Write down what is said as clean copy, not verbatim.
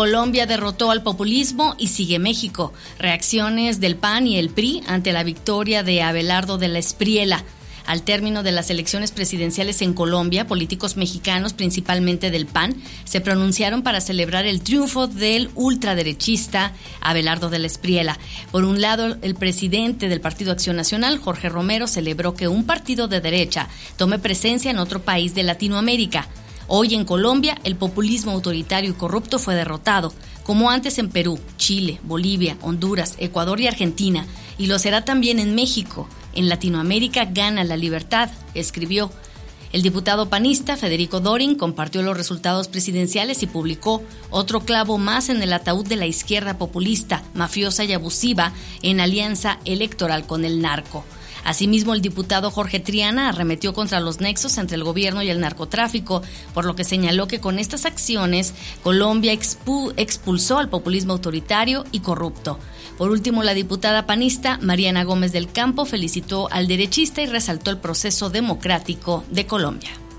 Colombia derrotó al populismo y sigue México. Reacciones del PAN y el PRI ante la victoria de Abelardo de la Espriella. Al término de las elecciones presidenciales en Colombia, políticos mexicanos, principalmente del PAN, se pronunciaron para celebrar el triunfo del ultraderechista Abelardo de la Espriella. Por un lado, el presidente del Partido Acción Nacional, Jorge Romero, celebró que un partido de derecha tome presencia en otro país de Latinoamérica. Hoy en Colombia, el populismo autoritario y corrupto fue derrotado, como antes en Perú, Chile, Bolivia, Honduras, Ecuador y Argentina, y lo será también en México. En Latinoamérica gana la libertad, escribió. El diputado panista Federico Dorin compartió los resultados presidenciales y publicó otro clavo más en el ataúd de la izquierda populista, mafiosa y abusiva en alianza electoral con el narco. Asimismo, el diputado Jorge Triana arremetió contra los nexos entre el gobierno y el narcotráfico, por lo que señaló que con estas acciones Colombia expulsó al populismo autoritario y corrupto. Por último, la diputada panista Mariana Gómez del Campo felicitó al derechista y resaltó el proceso democrático de Colombia.